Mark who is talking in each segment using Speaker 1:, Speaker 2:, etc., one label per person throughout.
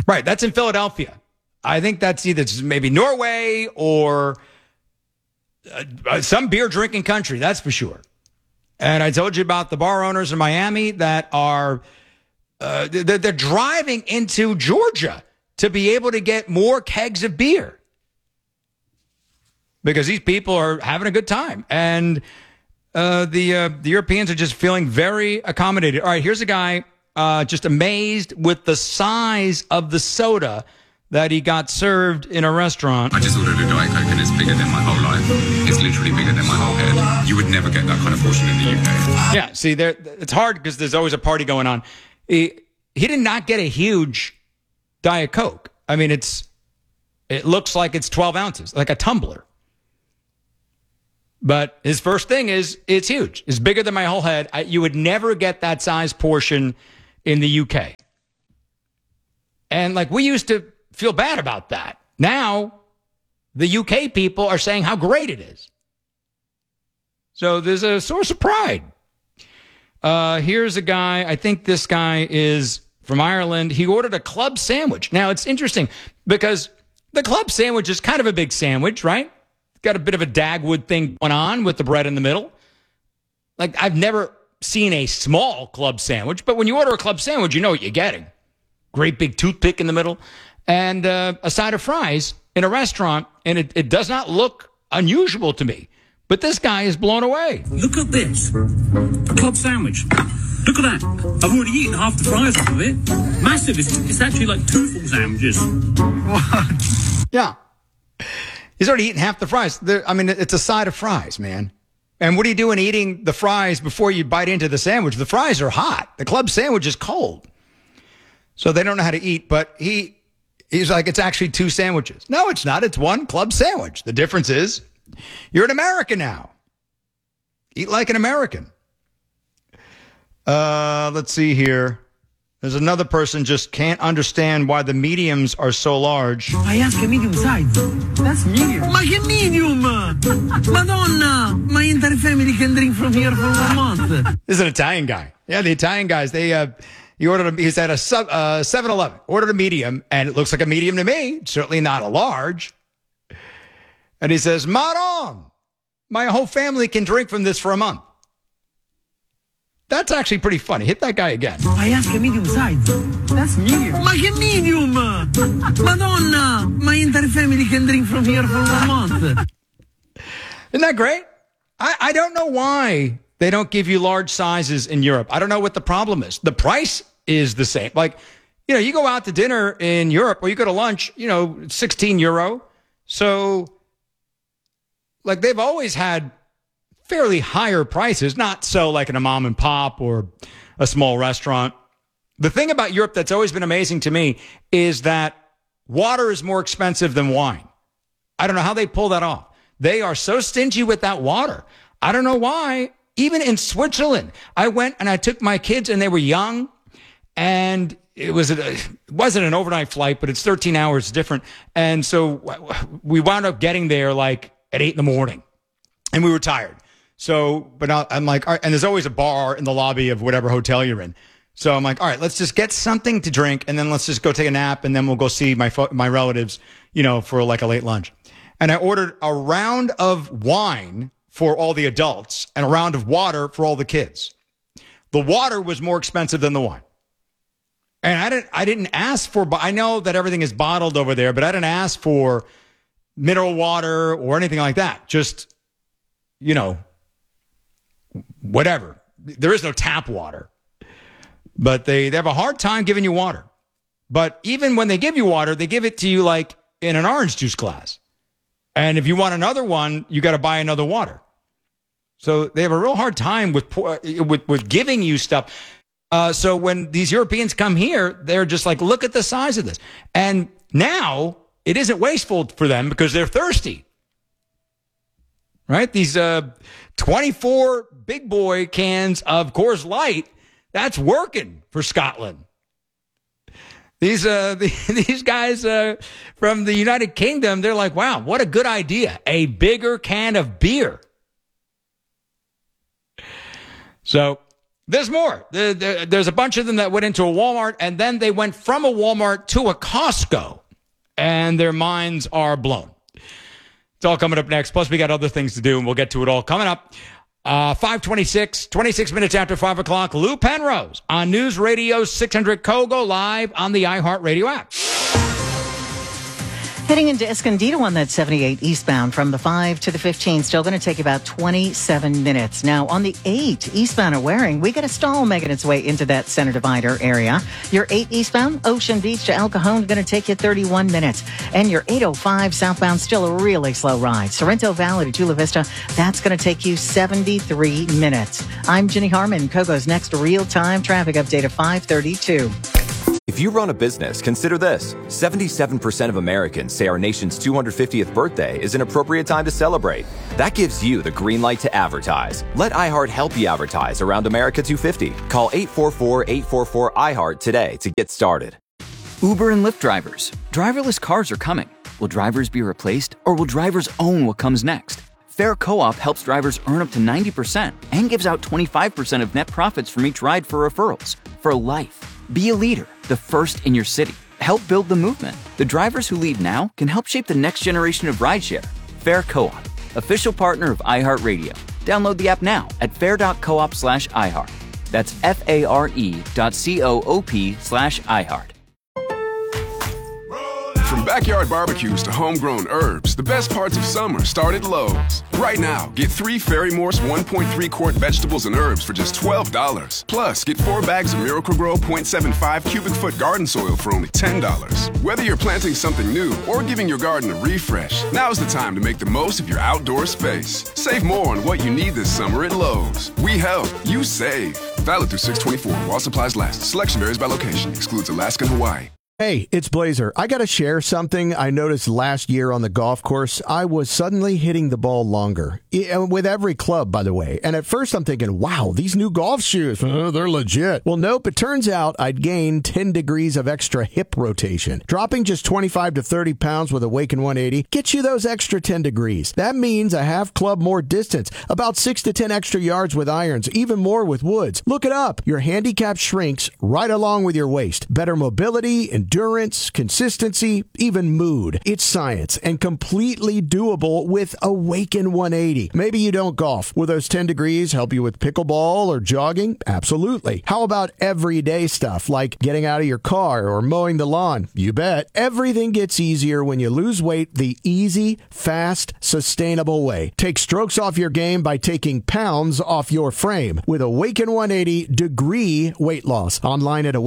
Speaker 1: Right. That's in Philadelphia. I think that's either maybe Norway or some beer drinking country. That's for sure. And I told you about the bar owners in Miami that are they're driving into Georgia to be able to get more kegs of beer because these people are having a good time. And the Europeans are just feeling very accommodated. All right, here's a guy just amazed with the size of the soda that he got served in a restaurant.
Speaker 2: I just ordered a Diet Coke and it's bigger than my whole life. It's literally bigger than my whole head. You would never get that kind of portion in the UK.
Speaker 1: Yeah, see, it's hard because there's always a party going on. He did not get a huge Diet Coke. I mean, it looks like it's 12 ounces, like a tumbler. But his first thing is, it's huge. It's bigger than my whole head. You would never get that size portion in the UK. And like we used to feel bad about that. Now, the UK people are saying how great it is. So there's a source of pride. Here's a guy, I think this guy is from Ireland. He ordered a club sandwich. Now, it's interesting because the club sandwich is kind of a big sandwich, right? Got a bit of a Dagwood thing going on with the bread in the middle. Like, I've never seen a small club sandwich, but when you order a club sandwich, you know what you're getting. Great big toothpick in the middle and a side of fries in a restaurant, and it does not look unusual to me. But this guy is blown away.
Speaker 3: Look at this. A club sandwich. Look at that. I've already eaten half the fries off of it. Massive. It's actually like two full sandwiches.
Speaker 1: What? Yeah. He's already eaten half the fries. I mean, it's a side of fries, man. And what are you doing eating the fries before you bite into the sandwich? The fries are hot. The club sandwich is cold. So they don't know how to eat, but he's like, it's actually two sandwiches. No, it's not. It's one club sandwich. The difference is you're an American now. Eat like an American. Let's see here. There's another person just can't understand why the mediums are so large.
Speaker 4: I ask a medium size. That's medium. Ma che medium? Madonna! My entire family can drink from here for 1 month.
Speaker 1: This is an Italian guy. Yeah, the Italian guys, he's at a 7-Eleven, ordered a medium, and it looks like a medium to me. Certainly not a large. And he says, Madame, my whole family can drink from this for a month. That's actually pretty funny. Hit that guy again.
Speaker 4: I ask a medium size. That's medium. Ma che medium? Madonna, my entire family can drink from here for 1 month.
Speaker 1: Isn't that great? I don't know why they don't give you large sizes in Europe. I don't know what the problem is. The price is the same. Like, you go out to dinner in Europe or you go to lunch, 16 euro. So, like, they've always had fairly higher prices, not so like in a mom and pop or a small restaurant. The thing about Europe that's always been amazing to me is that water is more expensive than wine. I don't know how they pull that off. They are so stingy with that water. I don't know why. Even in Switzerland, I went and I took my kids and they were young, and it wasn't an overnight flight, but it's 13 hours different. And so we wound up getting there like at 8 a.m. and we were tired. So, but I'm like, all right, and there's always a bar in the lobby of whatever hotel you're in. So I'm like, all right, let's just get something to drink, and then let's just go take a nap, and then we'll go see my relatives, for like a late lunch. And I ordered a round of wine for all the adults and a round of water for all the kids. The water was more expensive than the wine. And I didn't ask for, I know that everything is bottled over there, but I didn't ask for mineral water or anything like that. Just, whatever. There is no tap water. But they have a hard time giving you water. But even when they give you water, they give it to you like in an orange juice glass. And if you want another one, you got to buy another water. So they have a real hard time with giving you stuff. So when these Europeans come here, they're just like, look at the size of this. And now it isn't wasteful for them because they're thirsty. Right? These 24 big boy cans of Coors Light, that's working for Scotland. These guys from the United Kingdom, they're like, wow, what a good idea. A bigger can of beer. So There's more. There's a bunch of them that went into a Walmart, and then they went from a Walmart to a Costco, and their minds are blown. It's all coming up next. Plus, we got other things to do, and we'll get to it all coming up. 5:26, 26 minutes after 5 o'clock, Lou Penrose on News Radio 600 Kogo, live on the iHeartRadio app.
Speaker 5: Heading into Escondido on that 78 eastbound from the 5 to the 15, still going to take about 27 minutes. Now, on the 8 eastbound of Waring, we got a stall making its way into that center divider area. Your 8 eastbound, Ocean Beach to El Cajon, going to take you 31 minutes. And your 805 southbound, still a really slow ride. Sorrento Valley to Chula Vista, that's going to take you 73 minutes. I'm Jenny Harmon, Kogo's next real-time traffic update at 5:32.
Speaker 6: If you run a business, consider this. 77% of Americans say our nation's 250th birthday is an appropriate time to celebrate. That gives you the green light to advertise. Let iHeart help you advertise around America 250. Call 844-844-iHeart today to get started.
Speaker 7: Uber and Lyft drivers. Driverless cars are coming. Will drivers be replaced, or will drivers own what comes next? Fair Co-op helps drivers earn up to 90% and gives out 25% of net profits from each ride for referrals. For life. Be a leader, the first in your city. Help build the movement. The drivers who lead now can help shape the next generation of rideshare. Fair Co-op, official partner of iHeartRadio. Download the app now at fair.coop/iHeart. That's FARE.coop/iHeart.
Speaker 8: From backyard barbecues to homegrown herbs, the best parts of summer start at Lowe's. Right now, get 3 Ferry Morse 1.3 quart vegetables and herbs for just $12. Plus, get 4 bags of Miracle-Gro 0.75 cubic foot garden soil for only $10. Whether you're planting something new or giving your garden a refresh, now's the time to make the most of your outdoor space. Save more on what you need this summer at Lowe's. We help, you save. Valid through 6/24 while supplies last. Selection varies by location. Excludes Alaska and Hawaii.
Speaker 9: Hey, it's Blazer. I got to share something I noticed last year on the golf course. I was suddenly hitting the ball longer, with every club, by the way. And at first I'm thinking, wow, these new golf shoes, they're legit. Well, nope, it turns out I'd gained 10 degrees of extra hip rotation. Dropping just 25 to 30 pounds with Awaken 180 gets you those extra 10 degrees. That means a half club more distance, about 6 to 10 extra yards with irons, even more with woods. Look it up. Your handicap shrinks right along with your waist. Better mobility, endurance, consistency, even mood. It's science and completely doable with Awaken 180. Maybe you don't golf. Will those 10 degrees help you with pickleball or jogging? Absolutely. How about everyday stuff like getting out of your car or mowing the lawn? You bet. Everything gets easier when you lose weight the easy, fast, sustainable way. Take strokes off your game by taking pounds off your frame with Awaken 180 degree weight loss. Online at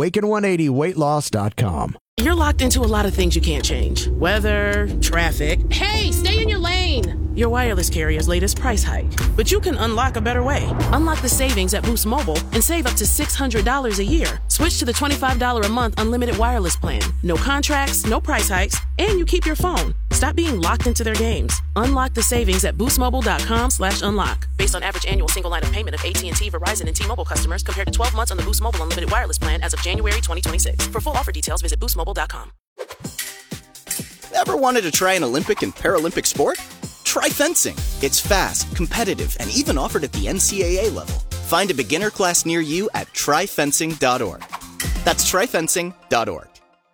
Speaker 9: awaken180weightloss.com.
Speaker 10: You're locked into a lot of things you can't change. Weather, traffic. Hey, stay in your lane! Your wireless carrier's latest price hike. But you can unlock a better way. Unlock the savings at Boost Mobile and save up to $600 a year. Switch to the $25 a month unlimited wireless plan. No contracts, no price hikes, and you keep your phone. Stop being locked into their games. Unlock the savings at boostmobile.com/unlock. Based on average annual single line of payment of AT&T, Verizon, and T-Mobile customers compared to 12 months on the Boost Mobile unlimited wireless plan as of January 2026. For full offer details, visit boostmobile.com.
Speaker 11: Ever wanted to try an Olympic and Paralympic sport? Try fencing. It's fast, competitive, and even offered at the NCAA level. Find a beginner class near you at tryfencing.org. That's tryfencing.org.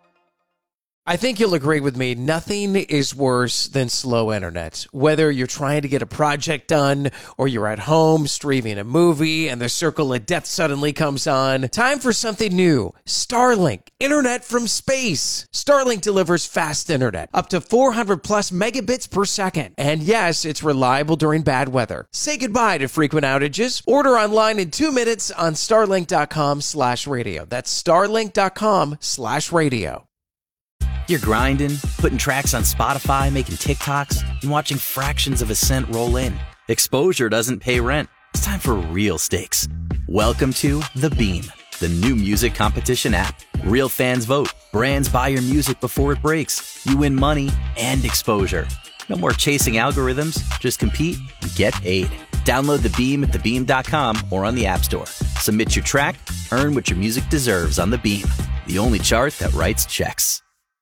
Speaker 12: I think you'll agree with me, nothing is worse than slow internet. Whether you're trying to get a project done or you're at home streaming a movie and the circle of death suddenly comes on, time for something new. Starlink, internet from space. Starlink delivers fast internet, up to 400 plus megabits per second. And yes, it's reliable during bad weather. Say goodbye to frequent outages. Order online in 2 minutes on starlink.com/radio. That's starlink.com/radio.
Speaker 13: You're grinding, putting tracks on Spotify, making TikToks, and watching fractions of a cent roll in. Exposure doesn't pay rent. It's time for real stakes. Welcome to The Beam, the new music competition app. Real fans vote. Brands buy your music before it breaks. You win money and exposure. No more chasing algorithms. Just compete and get paid. Download The Beam at thebeam.com or on the App Store. Submit your track, earn what your music deserves on The Beam, the only chart that writes checks.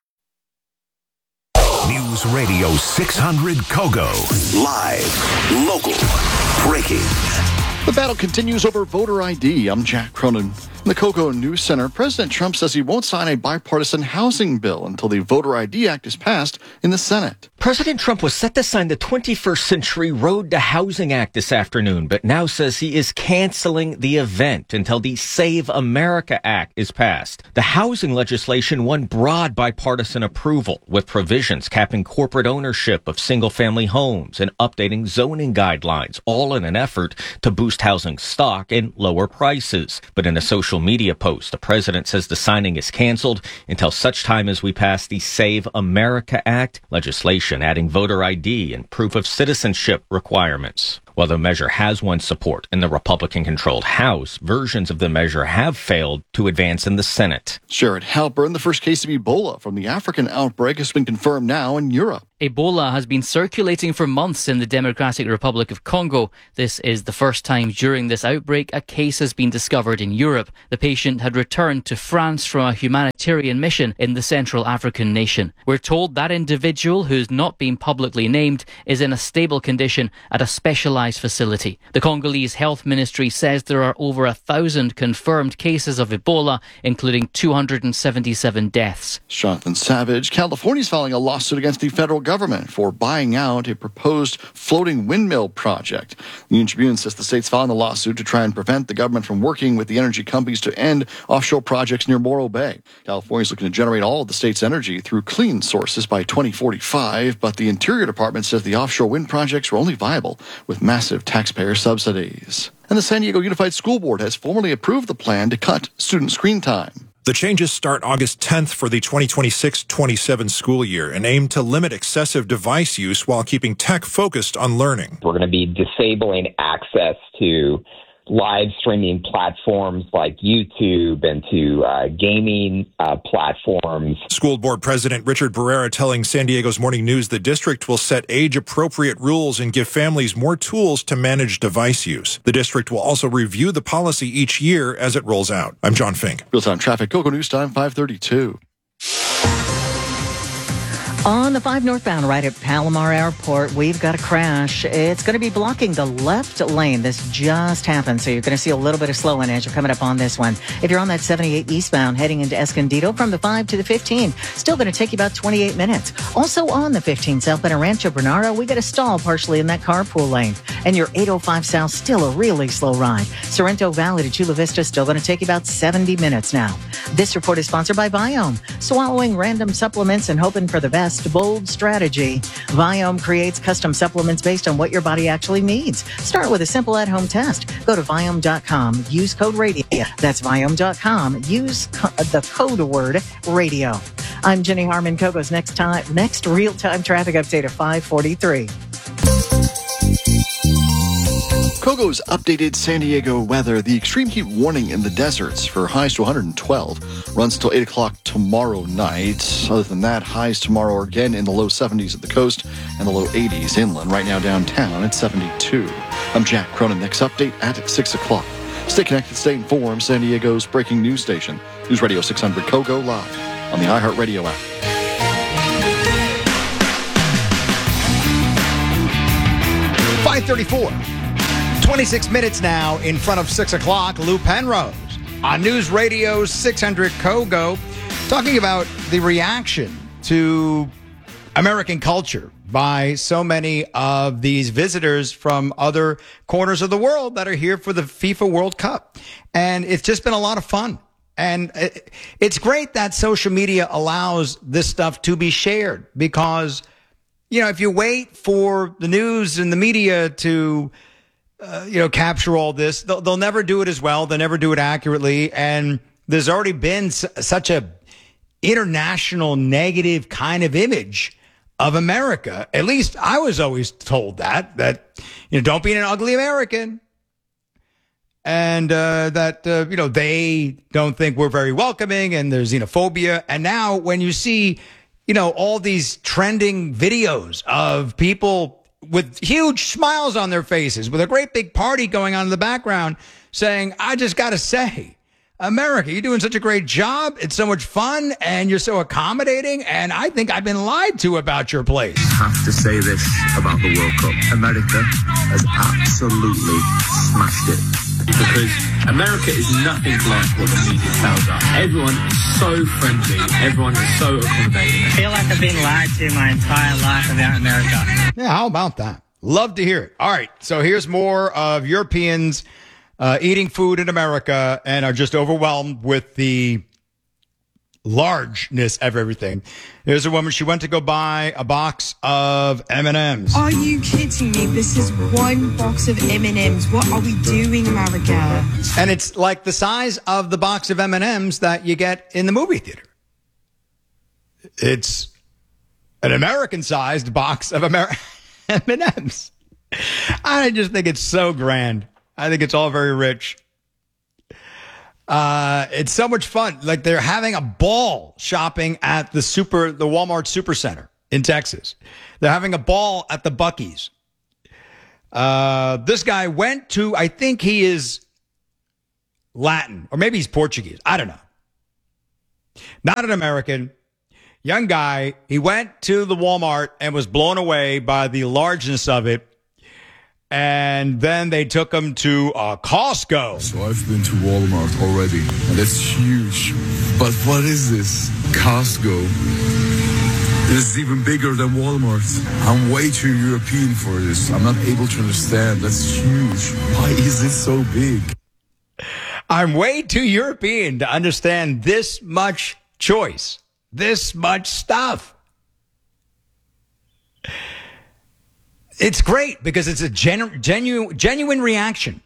Speaker 14: News Radio 600 Kogo. Live, local, breaking. The battle continues over voter ID. I'm Jack Cronin. In the Cocoa News Center, President Trump says he won't sign a bipartisan housing bill until the Voter ID Act is passed in the Senate.
Speaker 15: President Trump was set to sign the 21st Century Road to Housing Act this afternoon, but now says he is canceling the event until the Save America Act is passed. The housing legislation won broad bipartisan approval, with provisions capping corporate ownership of single-family homes and updating zoning guidelines, all in an effort to boost housing stock and lower prices. But in a social media post, the president says the signing is canceled until such time as we pass the Save America Act legislation, adding voter ID and proof of citizenship requirements. While the measure has won support in the Republican-controlled House, versions of the measure have failed to advance in the Senate.
Speaker 14: Sherrod Halpern, the first case of Ebola from the African outbreak, has been confirmed now in Europe.
Speaker 16: Ebola has been circulating for months in the Democratic Republic of Congo. This is the first time during this outbreak a case has been discovered in Europe. The patient had returned to France from a humanitarian mission in the Central African nation. We're told that individual, who's not been publicly named, is in a stable condition at a specialized facility. The Congolese Health Ministry says there are over 1,000 confirmed cases of Ebola, including 277 deaths.
Speaker 14: Jonathan Savage, California's filing a lawsuit against the federal government for buying out a proposed floating windmill project. The Union Tribune says the state's filing the lawsuit to try and prevent the government from working with the energy companies to end offshore projects near Morro Bay. California's looking to generate all of the state's energy through clean sources by 2045, but the Interior Department says the offshore wind projects were only viable with massive taxpayer subsidies. And the San Diego Unified School Board has formally approved the plan to cut student screen time.
Speaker 17: The changes start August 10th for the 2026-27 school year and aim to limit excessive device use while keeping tech focused on learning.
Speaker 18: We're going to be disabling access to live streaming platforms like YouTube and to gaming platforms.
Speaker 17: School Board President Richard Barrera telling San Diego's Morning News the district will set age-appropriate rules and give families more tools to manage device use. The district will also review the policy each year as it rolls out. I'm John Fink.
Speaker 14: Real-time traffic, Cocoa News Time, 5:32.
Speaker 5: On the 5 northbound right at Palomar Airport, we've got a crash. It's going to be blocking the left lane. This just happened, so you're going to see a little bit of slowing as you're coming up on this one. If you're on that 78 eastbound heading into Escondido from the 5 to the 15, still going to take you about 28 minutes. Also on the 15 southbound at Rancho Bernardo, we got a stall partially in that carpool lane. And your 805 south, still a really slow ride. Sorrento Valley to Chula Vista, still going to take you about 70 minutes now. This report is sponsored by Viome. Swallowing random supplements and hoping for the best. Bold strategy. Viome creates custom supplements based on what your body actually needs. Start with a simple at-home test. Go to Viome.com. Use code radio. That's Viome.com. Use the code word radio. I'm Jenny Harmon. Kogo's next real-time traffic update at 5:43.
Speaker 14: Kogo's updated San Diego weather. The extreme heat warning in the deserts for highs to 112 runs until 8 o'clock tomorrow night. Other than that, highs tomorrow are again in the low 70s at the coast and the low 80s inland. Right now downtown at 72. I'm Jack Cronin. Next update at 6 o'clock. Stay connected, stay informed. San Diego's breaking news station. News Radio 600 Kogo live on the iHeartRadio app.
Speaker 1: 5:34. 26 minutes now in front of 6 o'clock. Lou Penrose on News Radio 600 Kogo talking about the reaction to American culture by so many of these visitors from other corners of the world that are here for the FIFA World Cup. And it's just been a lot of fun. And it's great that social media allows this stuff to be shared because, you know, if you wait for the news and the media to capture all this, they'll never do it as well. They'll never do it accurately. And there's already been such a international negative kind of image of America. At least I was always told that don't be an ugly American. And they don't think we're very welcoming and there's xenophobia. And now when you see, all these trending videos of people with huge smiles on their faces, with a great big party going on in the background, saying, I just got to say, America, you're doing such a great job. It's so much fun, and you're so accommodating, and I think I've been lied to about your place.
Speaker 19: I have to say this about the World Cup. America has absolutely smashed it. Because America is nothing like what the media tells us. Everyone is so friendly. Everyone is so accommodating.
Speaker 20: I feel like I've been lied to my entire life about America.
Speaker 1: Yeah, how about that? Love to hear it. All right, so here's more of Europeans eating food in America and are just overwhelmed with the largeness of everything. There's a woman, she went to go buy a box of M&Ms.
Speaker 21: Are you kidding me? This is one box of M&Ms. What are we doing, America?
Speaker 1: And it's like the size of the box of M&Ms that you get in the movie theater. It's an American-sized box of M&Ms. I just think it's so grand. I think it's all very rich. It's so much fun. Like they're having a ball shopping at the Walmart Supercenter in Texas. They're having a ball at the Buc-ee's. This guy went to, I think he is Latin or maybe he's Portuguese. I don't know. Not an American. Young guy. He went to the Walmart and was blown away by the largeness of it. And then they took him to Costco.
Speaker 22: So I've been to Walmart already, and it's huge. But what is this? Costco. This is even bigger than Walmart. I'm way too European for this. I'm not able to understand. That's huge. Why is it so big?
Speaker 1: I'm way too European to understand this much choice, this much stuff. It's great because it's a genuine reaction.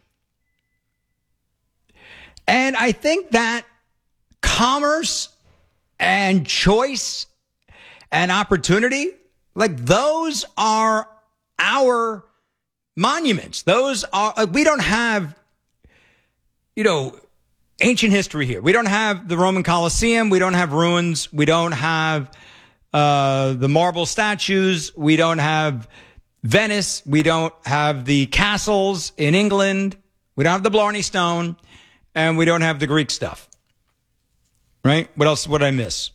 Speaker 1: And I think that commerce and choice and opportunity, like those are our monuments. Those are, we don't have, ancient history here. We don't have the Roman Colosseum. We don't have ruins. We don't have the marble statues. We don't have Venice. We don't have the castles in England. We don't have the Blarney Stone. And we don't have the Greek stuff. Right? What else would I miss?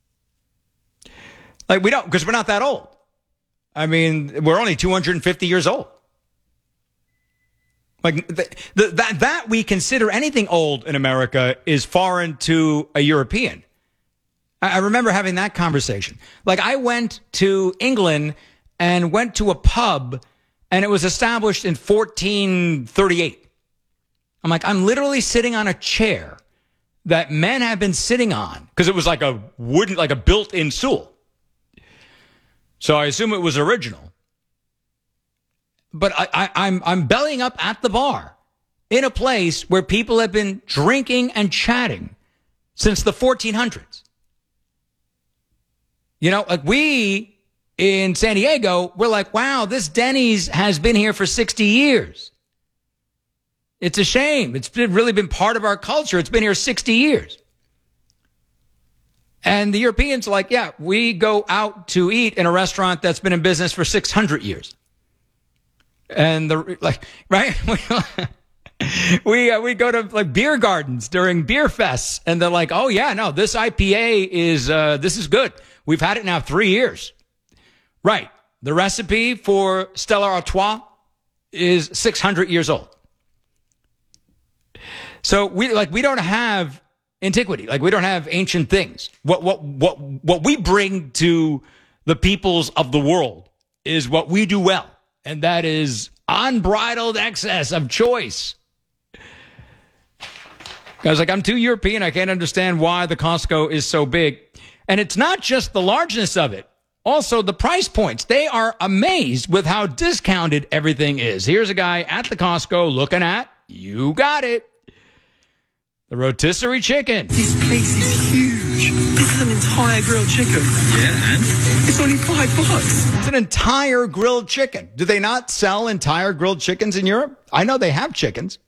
Speaker 1: Like, we don't, because we're not that old. I mean, we're only 250 years old. Like, that we consider anything old in America is foreign to a European. I remember having that conversation. Like, I went to England and went to a pub, and it was established in 1438. I'm like, I'm literally sitting on a chair that men have been sitting on, because it was like a wooden, like a built-in stool. So I assume it was original. But I'm bellying up at the bar in a place where people have been drinking and chatting since the 1400s. Like we in San Diego, we're like, wow, this Denny's has been here for 60 years. It's a shame. It's really been part of our culture. It's been here 60 years. And the Europeans are like, yeah, we go out to eat in a restaurant that's been in business for 600 years. And right? we go to like beer gardens during beer fests, and they're like, oh yeah, no, this IPA this is good. We've had it now 3 years. Right. The recipe for Stella Artois is 600 years old. So we don't have antiquity. Like, we don't have ancient things. What we bring to the peoples of the world is what we do well. And that is unbridled excess of choice. I was like, I'm too European. I can't understand why the Costco is so big. And it's not just the largeness of it. Also, the price points. They are amazed with how discounted everything is. Here's a guy at the Costco looking at, you got it, the rotisserie chicken.
Speaker 4: This place is huge. This is an entire grilled chicken.
Speaker 19: Yeah, and?
Speaker 4: It's only $5.
Speaker 1: It's an entire grilled chicken. Do they not sell entire grilled chickens in Europe? I know they have chickens.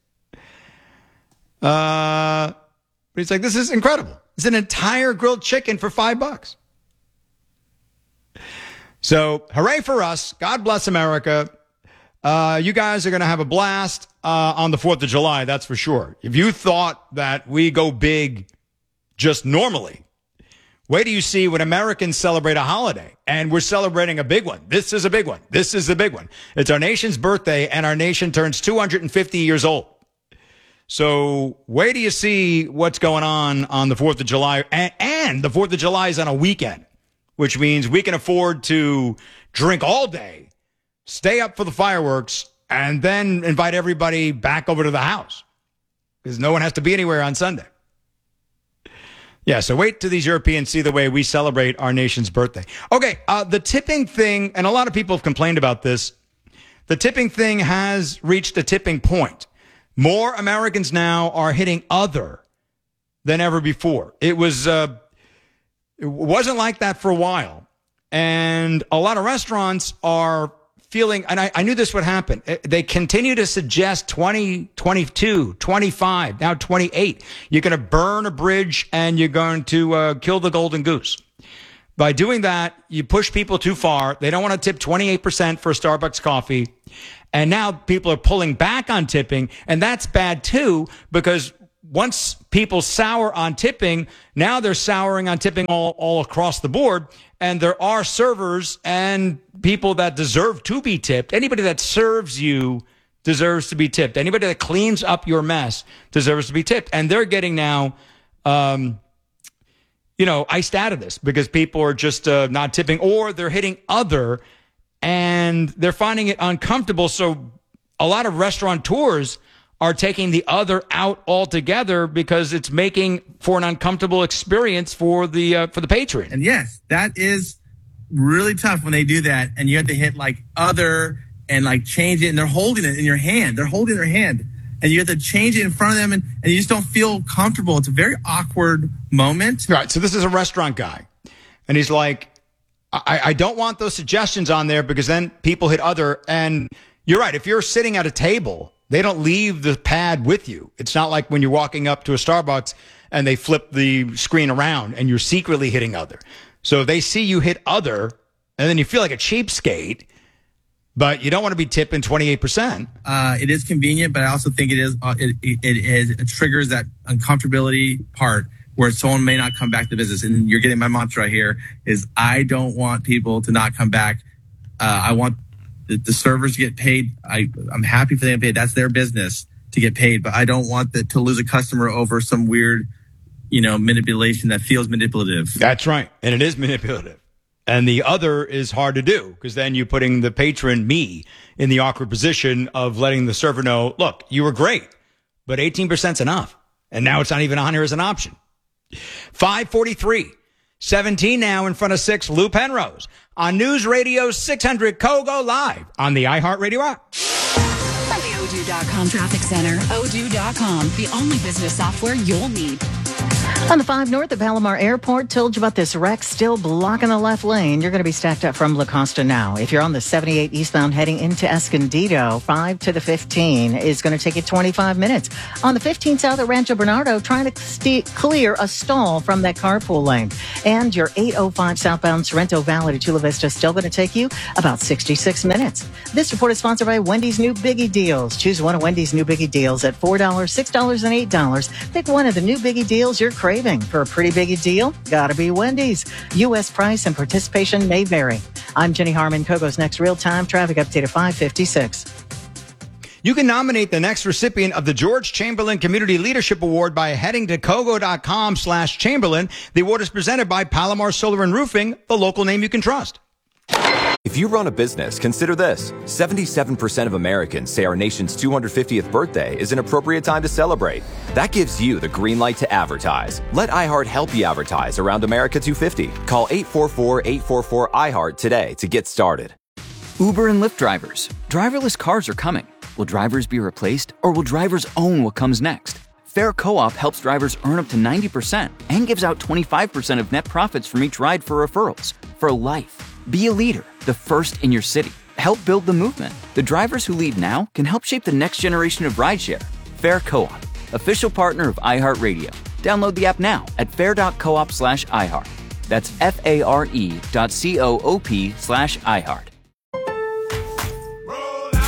Speaker 1: But he's like, this is incredible. It's an entire grilled chicken for $5. So, hooray for us. God bless America. You guys are going to have a blast on the 4th of July, that's for sure. If you thought that we go big just normally, wait till you see when Americans celebrate a holiday. And we're celebrating a big one. This is a big one. This is the big one. It's our nation's birthday, and our nation turns 250 years old. So wait till you see what's going on the 4th of July. And the 4th of July is on a weekend, which means we can afford to drink all day, stay up for the fireworks, and then invite everybody back over to the house because no one has to be anywhere on Sunday. Yeah, so wait till these Europeans see the way we celebrate our nation's birthday. Okay, the tipping thing, and a lot of people have complained about this, the tipping thing has reached a tipping point. More Americans now are hitting other than ever before. It wasn't like that for a while. And a lot of restaurants are feeling, and I knew this would happen. They continue to suggest 20, 22, 25, now 28. You're going to burn a bridge and you're going to kill the golden goose. By doing that, you push people too far. They don't want to tip 28% for a Starbucks coffee. And now people are pulling back on tipping. And that's bad too, because once people sour on tipping, now they're souring on tipping all across the board. And there are servers and people that deserve to be tipped. Anybody that serves you deserves to be tipped. Anybody that cleans up your mess deserves to be tipped. And they're getting now, iced out of this because people are just not tipping, or they're hitting other and they're finding it uncomfortable. So a lot of restaurateurs are taking the other out altogether because it's making for an uncomfortable experience for the patron.
Speaker 2: And yes, that is really tough when they do that, and you have to hit like other and like change it, and they're holding it in your hand. They're holding their hand, and you have to change it in front of them, and you just don't feel comfortable. It's a very awkward moment.
Speaker 1: Right. So this is a restaurant guy, and he's like, I don't want those suggestions on there because then people hit other. And you're right. If you're sitting at a table, they don't leave the pad with you. It's not like when you're walking up to a Starbucks and they flip the screen around and you're secretly hitting other. So they see you hit other, and then you feel like a cheapskate, but you don't want to be tipping 28%.
Speaker 2: It is convenient, but I also think it triggers that uncomfortability part where someone may not come back to the business. And you're getting my mantra here is I don't want people to not come back. I want the servers get paid. I'm happy for them to get paid. That's their business to get paid, but I don't want to lose a customer over some weird, manipulation that feels manipulative.
Speaker 1: That's right. And it is manipulative. And the other is hard to do because then you're putting the patron, me, in the awkward position of letting the server know, look, you were great, but 18%'s enough. And now it's not even on here as an option. 5:43. 17 now in front of 6, Lou Penrose on News Radio 600 Kogo live on the iHeartRadio app.
Speaker 3: From the Odoo.com Traffic Center, Odoo.com, the only business software you'll need.
Speaker 5: On the 5 North at Palomar Airport, told you about this wreck still blocking the left lane. You're going to be stacked up from La Costa now. If you're on the 78 eastbound heading into Escondido, 5 to the 15 is going to take you 25 minutes. On the 15 south at Rancho Bernardo, trying to clear a stall from that carpool lane. And your 805 southbound Sorrento Valley to Chula Vista still going to take you about 66 minutes. This report is sponsored by Wendy's New Biggie Deals. Choose one of Wendy's New Biggie Deals at $4, $6, and $8. Pick one of the new Biggie Deals you're craving. For a pretty biggie deal, gotta be Wendy's. U.S. price and participation may vary. I'm Jenny Harmon, Kogo's next real-time traffic update at 5:56.
Speaker 1: You can nominate the next recipient of the George Chamberlain Community Leadership Award by heading to Kogo.com/Chamberlain. The award is presented by Palomar Solar and Roofing, the local name you can trust.
Speaker 6: If you run a business, consider this. 77% of Americans say our nation's 250th birthday is an appropriate time to celebrate. That gives you the green light to advertise. Let iHeart help you advertise around America 250. Call 844-844-iHeart today to get started.
Speaker 7: Uber and Lyft drivers. Driverless cars are coming. Will drivers be replaced, or will drivers own what comes next? Fair Co-op helps drivers earn up to 90% and gives out 25% of net profits from each ride for referrals. For life. Be a leader, the first in your city. Help build the movement. The drivers who lead now can help shape the next generation of rideshare. Fair Co-op, official partner of iHeartRadio. Download the app now at fair.coop/iHeart. That's FARE.coop/iHeart.
Speaker 6: From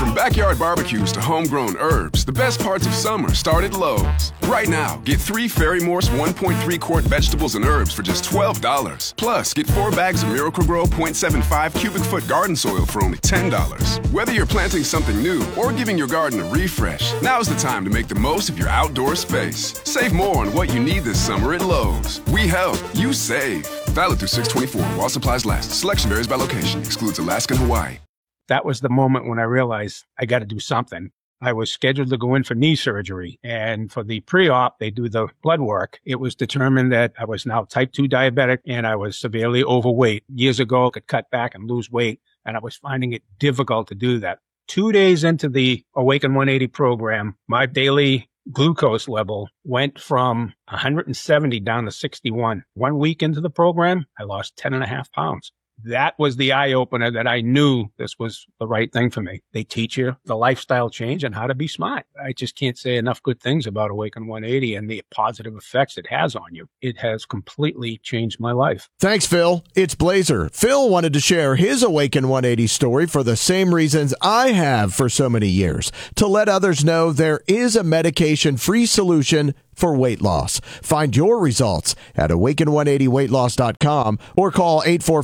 Speaker 8: From backyard barbecues to homegrown herbs, the best parts of summer start at Lowe's. Right now, get 3 Fairy Morse 1.3 quart vegetables and herbs for just $12. Plus, get 4 bags of Miracle-Gro 0.75 cubic foot garden soil for only $10. Whether you're planting something new or giving your garden a refresh, now's the time to make the most of your outdoor space. Save more on what you need this summer at Lowe's. We help, you save. Valid through 6/24 while supplies last. Selection varies by location. Excludes Alaska and Hawaii.
Speaker 9: That was the moment when I realized I got to do something. I was scheduled to go in for knee surgery, and for the pre-op, they do the blood work. It was determined that I was now type 2 diabetic and I was severely overweight. Years ago, I could cut back and lose weight, and I was finding it difficult to do that. 2 days into the Awaken 180 program, my daily glucose level went from 170 down to 61. 1 week into the program, I lost 10.5 pounds. That was the eye opener that I knew this was the right thing for me. They teach you the lifestyle change and how to be smart. I just can't say enough good things about Awaken 180 and the positive effects it has on you. It has completely changed my life.
Speaker 23: Thanks, Phil. It's Blazer. Phil wanted to share his Awaken 180 story for the same reasons I have for so many years, to let others know there is a medication-free solution for weight loss. Find your results at awaken180weightloss.com or call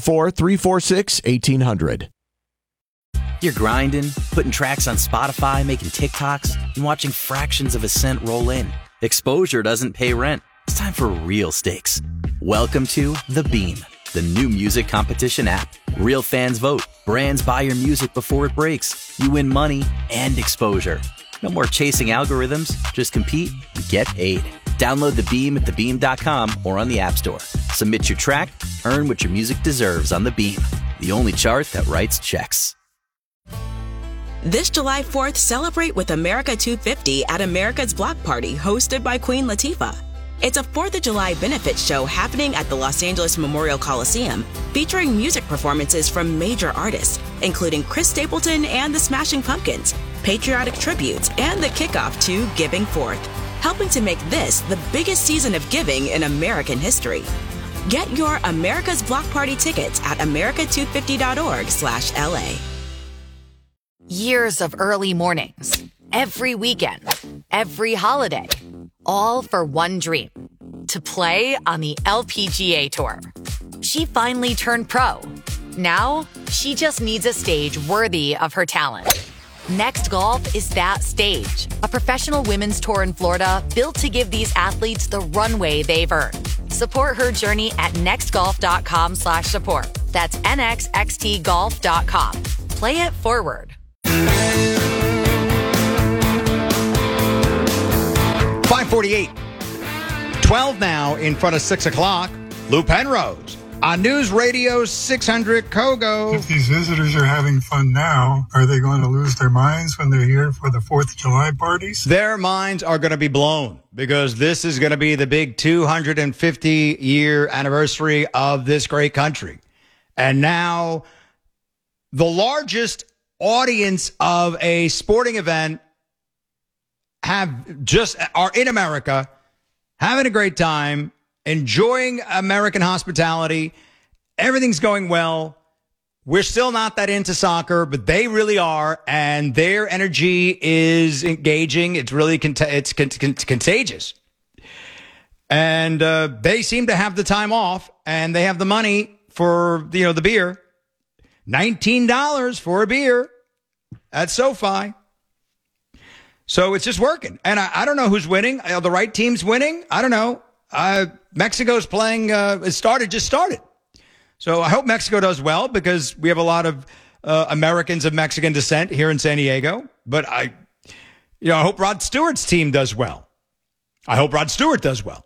Speaker 23: 844-346-1800.
Speaker 13: You're grinding, putting tracks on Spotify, making TikToks, and watching fractions of a cent roll in. Exposure doesn't pay rent. It's time for real stakes. Welcome to The Beam, the new music competition app. Real fans vote. Brands buy your music before it breaks. You win money and exposure. No more chasing algorithms. Just compete and get paid. Download The Beam at thebeam.com or on the App Store. Submit your track, earn what your music deserves on The Beam, the only chart that writes checks.
Speaker 24: This July 4th, celebrate with America 250 at America's Block Party, hosted by Queen Latifah. It's a 4th of July benefit show happening at the Los Angeles Memorial Coliseum, featuring music performances from major artists, including Chris Stapleton and the Smashing Pumpkins, patriotic tributes, and the kickoff to Giving Forth, helping to make this the biggest season of giving in American history. Get your America's Block Party tickets at america250.org/LA.
Speaker 25: Years of early mornings, every weekend, every holiday, all for one dream, to play on the LPGA Tour. She finally turned pro. Now, she just needs a stage worthy of her talent. Next Golf is that stage, a professional women's tour in Florida built to give these athletes the runway they've earned. Support her journey at nextgolf.com/support. That's nxxtgolf.com. Play it forward.
Speaker 1: 5:48. 12 now in front of 6 o'clock. Lou Penrose on News Radio 600 Kogo.
Speaker 26: If these visitors are having fun now, are they going to lose their minds when they're here for the 4th of July parties?
Speaker 1: Their minds are going to be blown because this is going to be the big 250-year anniversary of this great country. And now the largest audience of a sporting event are in America, having a great time, enjoying American hospitality. Everything's going well. We're still not that into soccer, but they really are, and their energy is engaging. It's really contagious. And they seem to have the time off, and they have the money for the beer. $19 for a beer at SoFi. So it's just working. And I don't know who's winning. The right team's winning. I don't know. Mexico's playing. Just started. So I hope Mexico does well because we have a lot of Americans of Mexican descent here in San Diego. But I hope Rod Stewart's team does well. I hope Rod Stewart does well.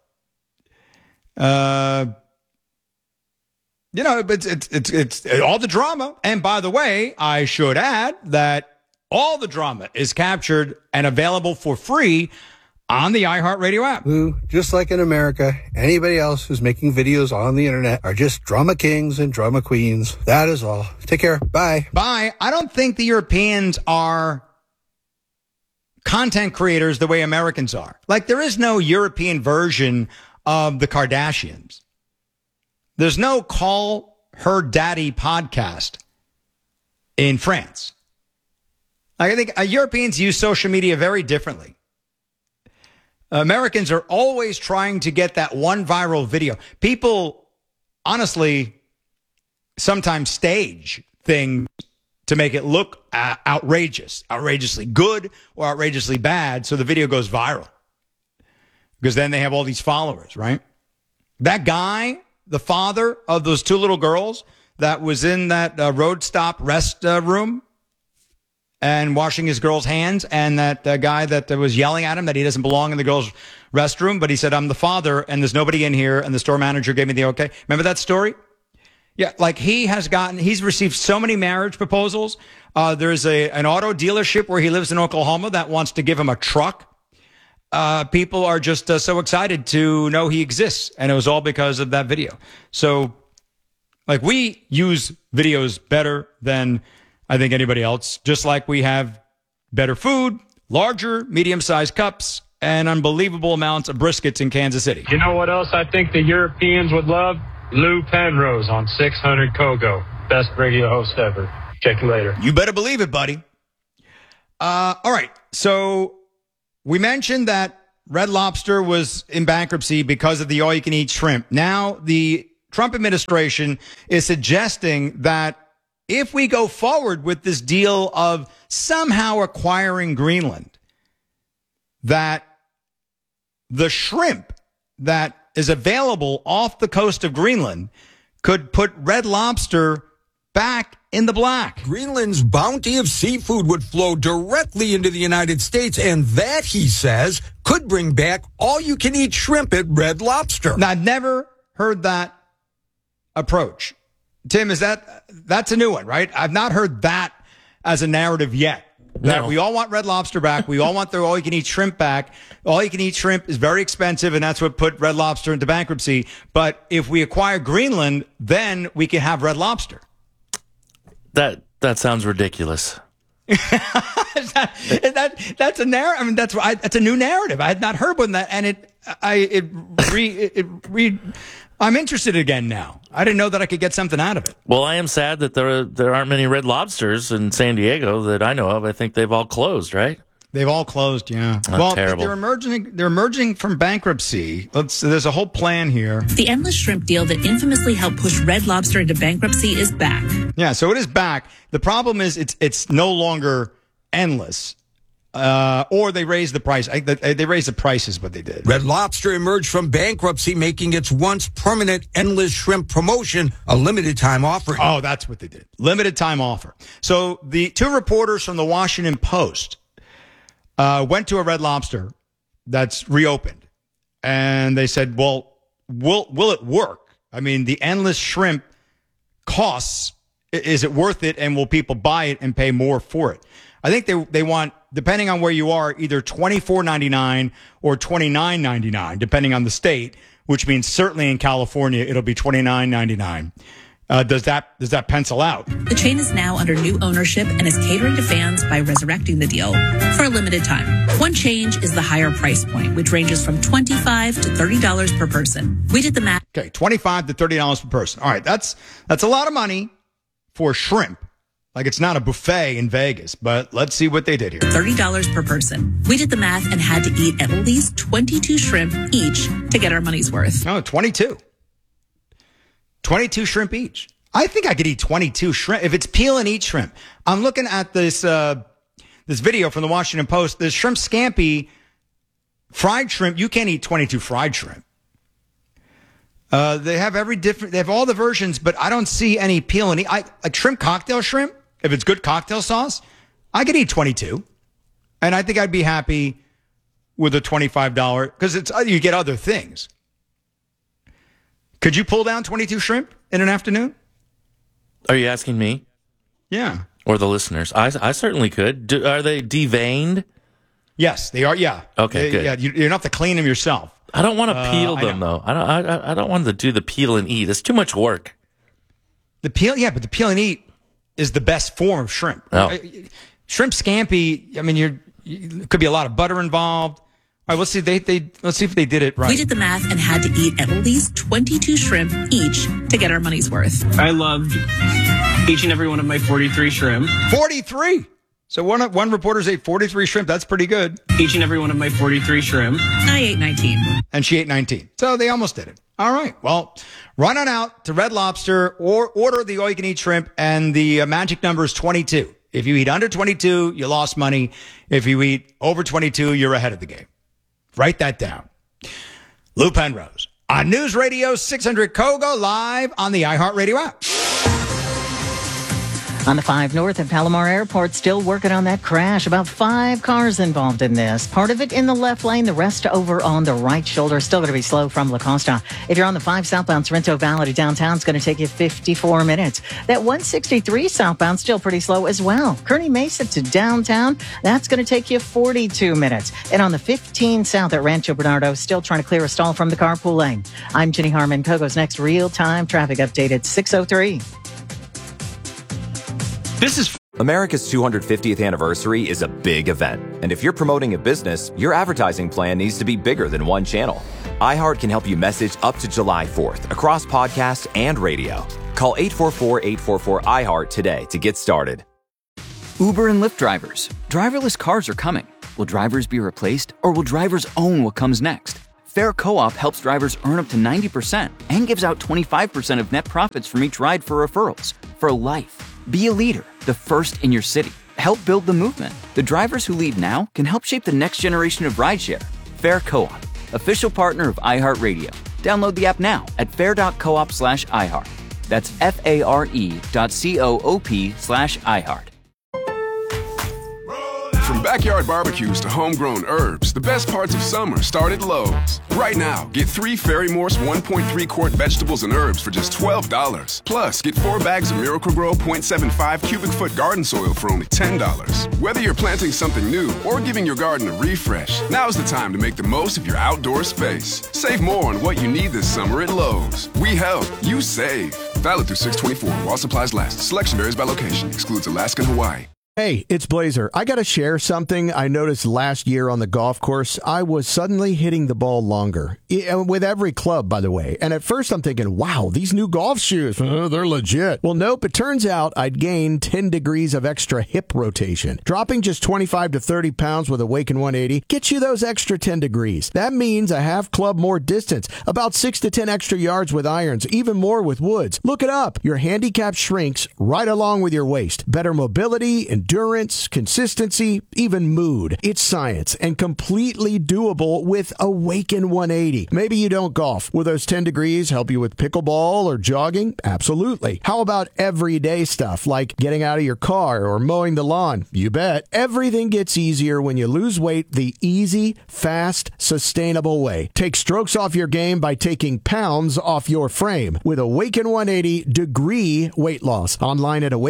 Speaker 1: It's all the drama. And by the way, I should add that all the drama is captured and available for free on the iHeartRadio app.
Speaker 27: Lou, just like in America, anybody else who's making videos on the internet are just drama kings and drama queens. That is all. Take care. Bye.
Speaker 1: Bye. I don't think the Europeans are content creators the way Americans are. Like, there is no European version of the Kardashians. There's no Call Her Daddy podcast in France. I think Europeans use social media very differently. Americans are always trying to get that one viral video. People, honestly, sometimes stage things to make it look outrageously good or outrageously bad, so the video goes viral. Because then they have all these followers, right? That guy, the father of those two little girls that was in that road stop rest room and washing his girl's hands, and that guy that was yelling at him that he doesn't belong in the girl's restroom, but he said, I'm the father and there's nobody in here, and the store manager gave me the okay. Remember that story? Yeah, like he's received so many marriage proposals. There's an auto dealership where he lives in Oklahoma that wants to give him a truck. People are just so excited to know he exists, and it was all because of that video. So, like, we use videos better than I think anybody else, just like we have better food, larger, medium-sized cups, and unbelievable amounts of briskets in Kansas City.
Speaker 10: You know what else I think the Europeans would love? Lou Penrose on 600 Kogo. Best radio host ever. Check you later.
Speaker 1: You better believe it, buddy. All right, so we mentioned that Red Lobster was in bankruptcy because of the all-you-can-eat shrimp. Now, the Trump administration is suggesting that if we go forward with this deal of somehow acquiring Greenland, that the shrimp that is available off the coast of Greenland could put Red Lobster back in the black.
Speaker 11: Greenland's bounty of seafood would flow directly into the United States, and that, he says, could bring back all-you-can-eat shrimp at Red Lobster.
Speaker 1: Now, I've never heard that approach. Tim, that's a new one, right? I've not heard that as a narrative yet. That we all want Red Lobster back. We all want their all-you-can-eat shrimp back. All-you-can-eat shrimp is very expensive, and that's what put Red Lobster into bankruptcy. But if we acquire Greenland, then we can have Red Lobster.
Speaker 12: That sounds ridiculous.
Speaker 1: That's a narrative. I mean, that's a new narrative. I had not heard one that, and I'm interested again now. I didn't know that I could get something out of it.
Speaker 12: Well, I am sad that there aren't many Red Lobsters in San Diego that I know of. I think they've all closed, right?
Speaker 1: They've all closed, yeah.
Speaker 12: That's terrible.
Speaker 1: They're emerging from bankruptcy. There's a whole plan here.
Speaker 15: The endless shrimp deal that infamously helped push Red Lobster into bankruptcy is back.
Speaker 1: Yeah, so it is back. The problem is it's no longer endless. Or they raised the price. They raised the prices, what they did.
Speaker 11: Red Lobster emerged from bankruptcy, making its once permanent endless shrimp promotion a limited time offering.
Speaker 1: Oh, that's what they did. Limited time offer. So the two reporters from the Washington Post went to a Red Lobster that's reopened, and they said, "Well, will it work? I mean, the endless shrimp costs. Is it worth it? And will people buy it and pay more for it?" I think they want, depending on where you are, either $24.99 or $29.99, depending on the state, which means certainly in California it'll be $29.99. Does that pencil out?
Speaker 15: The chain is now under new ownership and is catering to fans by resurrecting the deal for a limited time. One change is the higher price point, which ranges from $25 to $30 per person. We did the math.
Speaker 1: Okay, $25 to $30 per person. All right, that's a lot of money for shrimp. Like, it's not a buffet in Vegas, but let's see what they did here.
Speaker 15: $30 per person. We did the math and had to eat at least 22 shrimp each to get our money's worth.
Speaker 1: Oh, 22. 22 shrimp each. I think I could eat 22 shrimp if it's peel and eat shrimp. I'm looking at this video from the Washington Post. The shrimp scampi fried shrimp. You can't eat 22 fried shrimp. They have they have all the versions, but I don't see any peel and eat. Like shrimp cocktail shrimp. If it's good cocktail sauce, I could eat 22. And I think I'd be happy with a $25 because you get other things. Could you pull down 22 shrimp in an afternoon?
Speaker 12: Are you asking me?
Speaker 1: Yeah.
Speaker 12: Or the listeners? I certainly could. Are they deveined?
Speaker 1: Yes, they are. Yeah.
Speaker 12: Okay, good.
Speaker 1: Yeah, you don't have to clean them yourself.
Speaker 12: I don't want to peel them though. I don't want to do the peel and eat. It's too much work.
Speaker 1: The peel, yeah, but the peel and eat is the best form of shrimp.
Speaker 12: Oh.
Speaker 1: Shrimp scampi. I mean, could be a lot of butter involved. All right, let's see. Let's see if they did it right.
Speaker 15: We did the math and had to eat at least 22 shrimp each to get our money's worth.
Speaker 20: I loved each and every one of my 43 shrimp.
Speaker 1: 43. So one reporter's ate 43 shrimp. That's pretty good.
Speaker 20: Each and every one of my 43 shrimp.
Speaker 15: I ate 19.
Speaker 1: And she ate 19. So they almost did it. All right. Well, run on out to Red Lobster or order the all-you-can-eat shrimp, and the magic number is 22. If you eat under 22, you lost money. If you eat over 22, you're ahead of the game. Write that down. Lou Penrose on News Radio 600 Kogo, live on the iHeartRadio app.
Speaker 5: On the 5 North at Palomar Airport, still working on that crash. About 5 cars involved in this. Part of it in the left lane, the rest over on the right shoulder. Still going to be slow from La Costa. If you're on the 5 southbound Sorrento Valley to downtown, it's going to take you 54 minutes. That 163 southbound, still pretty slow as well. Kearney Mesa to downtown, that's going to take you 42 minutes. And on the 15 south at Rancho Bernardo, still trying to clear a stall from the carpool lane. I'm Jenny Harmon. Kogo's next real-time traffic update at 6:03.
Speaker 6: This is America's 250th anniversary is a big event. And if you're promoting a business, your advertising plan needs to be bigger than one channel. iHeart can help you message up to July 4th across podcasts and radio. Call 844-844-iHeart today to get started.
Speaker 7: Uber and Lyft drivers. Driverless cars are coming. Will drivers be replaced, or will drivers own what comes next? Fair Co-op helps drivers earn up to 90% and gives out 25% of net profits from each ride for referrals for life. Be a leader, the first in your city. Help build the movement. The drivers who lead now can help shape the next generation of rideshare. Fair Co-op, official partner of iHeartRadio. Download the app now at fair.coop/iHeart. That's FARE.coop/iHeart.
Speaker 8: From backyard barbecues to homegrown herbs, the best parts of summer start at Lowe's. Right now, get 3 Ferry Morse 1.3 quart vegetables and herbs for just $12. Plus, get 4 bags of Miracle-Gro 0.75 cubic foot garden soil for only $10. Whether you're planting something new or giving your garden a refresh, now's the time to make the most of your outdoor space. Save more on what you need this summer at Lowe's. We help, you save. Valid through 6/24 while supplies last. Selection varies by location. Excludes Alaska and Hawaii.
Speaker 23: Hey, it's Blazer. I got to share something I noticed last year on the golf course. I was suddenly hitting the ball longer, with every club, by the way. And at first I'm thinking, wow, these new golf shoes, they're legit. Well, nope, it turns out I'd gained 10 degrees of extra hip rotation. Dropping just 25 to 30 pounds with Awaken 180 gets you those extra 10 degrees. That means a half club more distance, about 6 to 10 extra yards with irons, even more with woods. Look it up. Your handicap shrinks right along with your waist. Better mobility, endurance, consistency, even mood. It's science and completely doable with Awaken 180. Maybe you don't golf. Will those 10 degrees help you with pickleball or jogging? Absolutely. How about everyday stuff like getting out of your car or mowing the lawn? You bet. Everything gets easier when you lose weight the easy, fast, sustainable way. Take strokes off your game by taking pounds off your frame with Awaken 180 Degree Weight Loss. Online at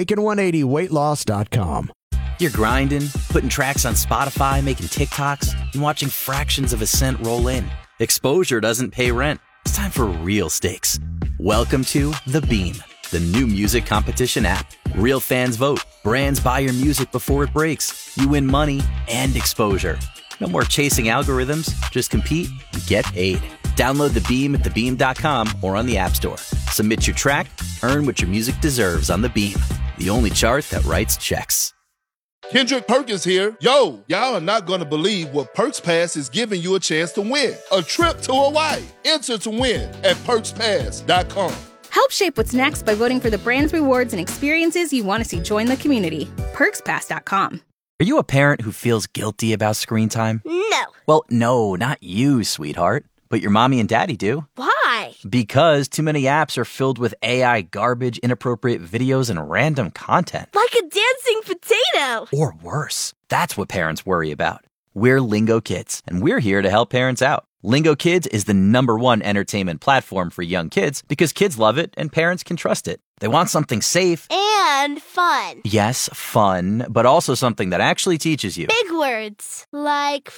Speaker 23: awaken180weightloss.com.
Speaker 13: You're grinding, putting tracks on Spotify, making TikToks, and watching fractions of a cent roll in. Exposure doesn't pay rent. It's time for real stakes. Welcome to The Beam, the new music competition app. Real fans vote. Brands buy your music before it breaks. You win money and exposure. No more chasing algorithms. Just compete and get paid. Download The Beam at thebeam.com or on the App Store. Submit your track, earn what your music deserves on The Beam, the only chart that writes checks.
Speaker 14: Kendrick Perkins here. Yo, y'all are not going to believe what Perks Pass is giving you a chance to win. A trip to Hawaii. Enter to win at perkspass.com.
Speaker 16: Help shape what's next by voting for the brands, rewards, and experiences you want to see join the community. PerksPass.com.
Speaker 13: Are you a parent who feels guilty about screen time?
Speaker 17: No.
Speaker 13: Well, no, not you, sweetheart. But your mommy and daddy do.
Speaker 17: Why?
Speaker 13: Because too many apps are filled with AI garbage, inappropriate videos, and random content.
Speaker 17: Like a dancing potato.
Speaker 13: Or worse. That's what parents worry about. We're Lingo Kids, and we're here to help parents out. Lingo Kids is the #1 entertainment platform for young kids because kids love it and parents can trust it. They want something safe.
Speaker 17: And fun.
Speaker 13: Yes, fun, but also something that actually teaches you.
Speaker 17: Big words. Like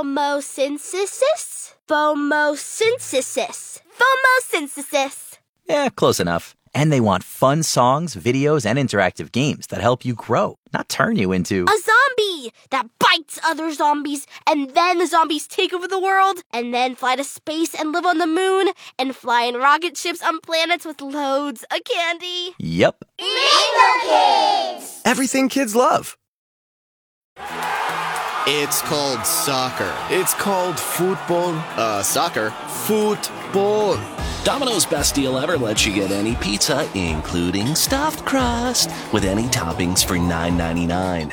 Speaker 17: phomosynthesis? Phomosynthesis. Phomosynthesis.
Speaker 13: Yeah, close enough. And they want fun songs, videos, and interactive games that help you grow, not turn you into
Speaker 17: a zombie that bites other zombies, and then the zombies take over the world, and then fly to space and live on the moon, and fly in rocket ships on planets with loads of candy.
Speaker 13: Yep.
Speaker 17: Lingo Kids!
Speaker 18: Everything kids love.
Speaker 2: It's called soccer. It's called football. Soccer. Football.
Speaker 3: Domino's Best Deal Ever lets you get any pizza, including stuffed crust, with any toppings for $9.99.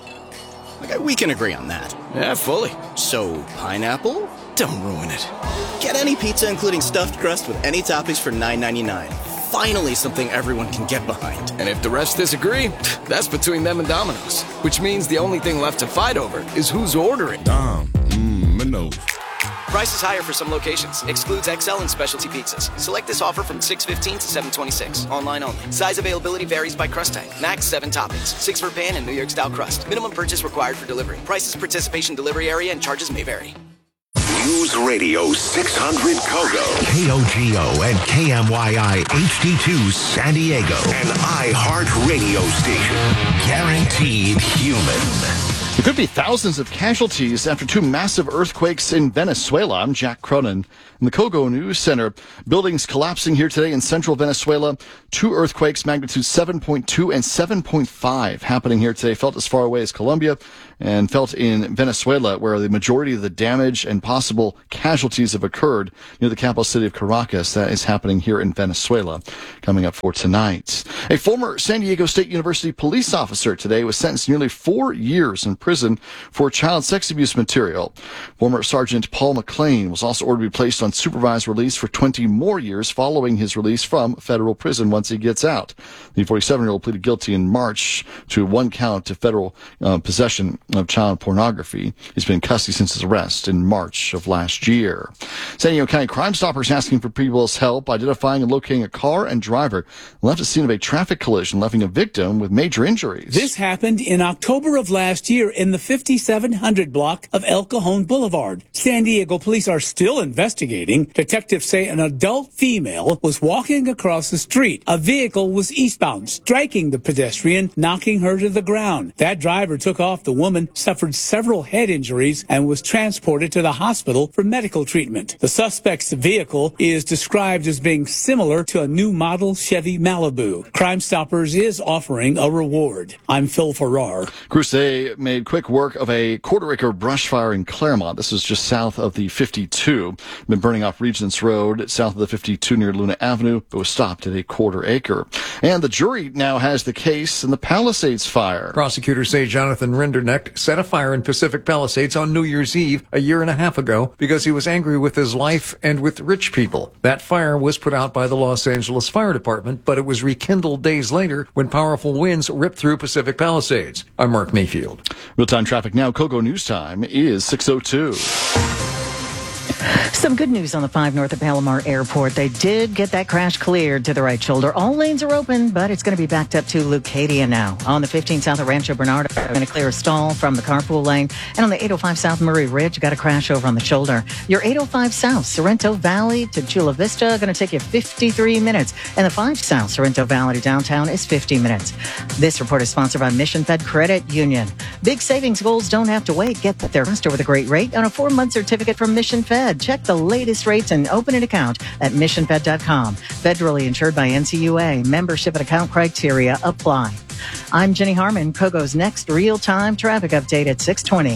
Speaker 2: Okay, we can agree on that. Yeah, fully. So, pineapple? Don't ruin it. Get any pizza, including stuffed crust, with any toppings for $9.99. Finally, something everyone can get behind.
Speaker 4: And if the rest disagree, that's between them and Domino's. Which means the only thing left to fight over is who's ordering.
Speaker 2: Domino's. Price is higher for some locations. Excludes XL and specialty pizzas. Select this offer from 6/15 to 7/26. Online only. Size availability varies by crust type. Max 7 toppings. 6 for pan and New York style crust. Minimum purchase required for delivery. Prices, participation, delivery area, and charges may vary.
Speaker 18: News Radio 600 Kogo, KOGO and KMYI HD2 San Diego, an iHeart radio station. Guaranteed human.
Speaker 19: There could be thousands of casualties after 2 massive earthquakes in Venezuela. I'm Jack Cronin in the Kogo News Center. Buildings collapsing here today in central Venezuela. 2 earthquakes, magnitude 7.2 and 7.5 happening here today. Felt as far away as Colombia and felt in Venezuela, where the majority of the damage and possible casualties have occurred near the capital city of Caracas. That is happening here in Venezuela, coming up for tonight. A former San Diego State University police officer today was sentenced to nearly 4 years in prison for child sex abuse material. Former Sergeant Paul McLean was also ordered to be placed on supervised release for 20 more years following his release from federal prison once he gets out. The 47-year-old pleaded guilty in March to 1 count of federal possession of child pornography. He's been in custody since his arrest in March of last year. San Diego County Crime Stoppers asking for people's help identifying and locating a car and driver left at the scene of a traffic collision, leaving a victim with major injuries.
Speaker 21: This happened in October of last year in the 5700 block of El Cajon Boulevard. San Diego police are still investigating. Detectives say an adult female was walking across the street. A vehicle was eastbound, striking the pedestrian, knocking her to the ground. That driver took off. The woman suffered several head injuries and was transported to the hospital for medical treatment. The suspect's vehicle is described as being similar to a new model Chevy Malibu. Crime Stoppers is offering a reward. I'm Phil Farrar.
Speaker 19: Crews today made quick work of a quarter-acre brush fire in Claremont. This is just south of the 52. Been burning off Regents Road, south of the 52 near Luna Avenue, but was stopped at a quarter acre. And the jury now has the case in the Palisades fire.
Speaker 11: Prosecutors say Jonathan Rinderknecht set a fire in Pacific Palisades on New Year's Eve a year and a half ago because he was angry with his life and with rich people. That fire was put out by the Los Angeles Fire Department, but it was rekindled days later when powerful winds ripped through Pacific Palisades. I'm Mark Mayfield.
Speaker 19: Real-time traffic now. Kogo News Time is 6:02.
Speaker 5: Some good news on the 5 north of Palomar Airport. They did get that crash cleared to the right shoulder. All lanes are open, but it's going to be backed up to Leucadia now. On the 15 south of Rancho Bernardo, they're going to clear a stall from the carpool lane. And on the 805 South Murray Ridge, got a crash over on the shoulder. Your 805 South Sorrento Valley to Chula Vista going to take you 53 minutes. And the 5 South Sorrento Valley to downtown is 50 minutes. This report is sponsored by Mission Fed Credit Union. Big savings goals don't have to wait. Get their faster with a great rate on a 4-month certificate from Mission Fed. Check the latest rates and open an account at missionfed.com. Federally insured by NCUA. Membership and account criteria apply. I'm Jenny Harmon. Kogo's next real-time traffic update at 6:20.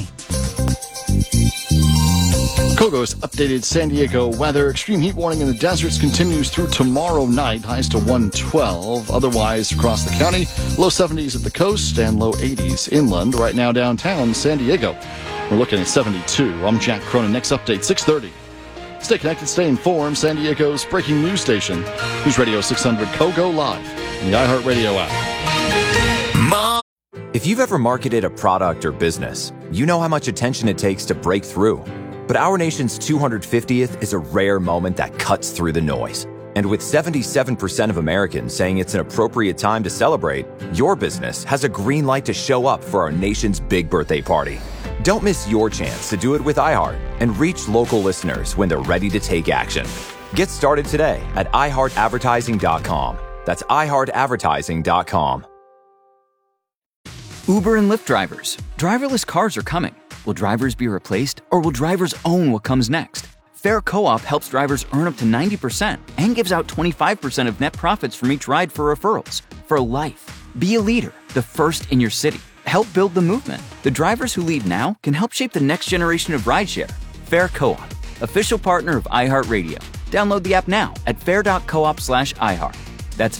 Speaker 19: Kogo's updated San Diego weather. Extreme heat warning in the deserts continues through tomorrow night. Highs to 112. Otherwise, across the county, low 70s at the coast and low 80s inland. Right now, downtown San Diego, we're looking at 72. I'm Jack Cronin. Next update, 6:30. Stay connected, stay informed. San Diego's breaking news station. News Radio 600 Kogo live on the iHeartRadio app.
Speaker 6: If you've ever marketed a product or business, you know how much attention it takes to break through. But our nation's 250th is a rare moment that cuts through the noise. And with 77% of Americans saying it's an appropriate time to celebrate, your business has a green light to show up for our nation's big birthday party. Don't miss your chance to do it with iHeart and reach local listeners when they're ready to take action. Get started today at iHeartAdvertising.com. That's iHeartAdvertising.com.
Speaker 7: Uber and Lyft drivers. Driverless cars are coming. Will drivers be replaced, or will drivers own what comes next? Fair Co-op helps drivers earn up to 90% and gives out 25% of net profits from each ride for referrals. For life. Be a leader, the first in your city. help build the movement. The drivers who lead now can help shape the next generation of rideshare. Fair Co-op, official partner of iHeartRadio. Download the app now at fair.coop/iHeart. That's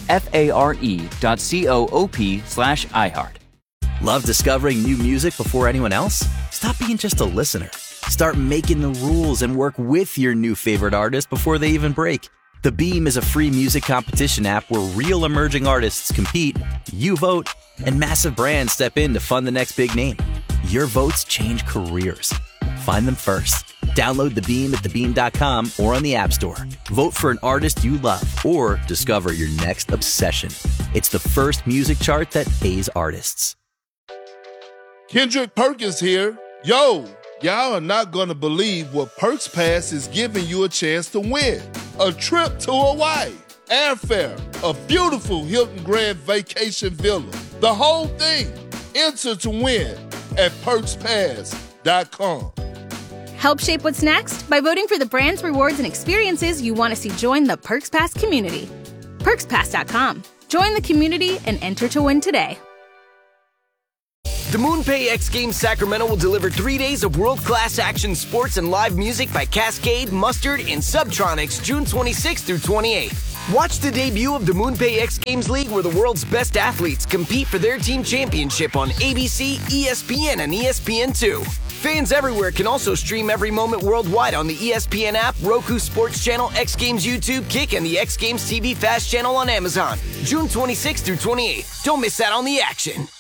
Speaker 7: FARE.coop/iHeart.
Speaker 13: Love discovering new music before anyone else? Stop being just a listener. Start making the rules and work with your new favorite artist before they even break. The Beam is a free music competition app where real emerging artists compete, you vote, and massive brands step in to fund the next big name. Your votes change careers. Find them first. Download The Beam at thebeam.com or on the App Store. Vote for an artist you love or discover your next obsession. It's the first music chart that pays artists.
Speaker 14: Kendrick Perkins here. Yo, y'all are not going to believe what Perks Pass is giving you a chance to win. A trip to Hawaii, airfare, a beautiful Hilton Grand Vacation Villa. The whole thing. Enter to win at PerksPass.com.
Speaker 16: Help shape what's next by voting for the brands, rewards, and experiences you want to see join the Perks Pass community. PerksPass.com. Join the community and enter to win today.
Speaker 4: The MoonPay X Games Sacramento will deliver 3 days of world-class action sports and live music by Cascade, Mustard, and Subtronics June 26th through 28th. Watch the debut of the MoonPay X Games League where the world's best athletes compete for their team championship on ABC, ESPN, and ESPN2. Fans everywhere can also stream every moment worldwide on the ESPN app, Roku Sports Channel, X Games YouTube, Kick, and the X Games TV Fast channel on Amazon. June 26th through 28th. Don't miss out on the action.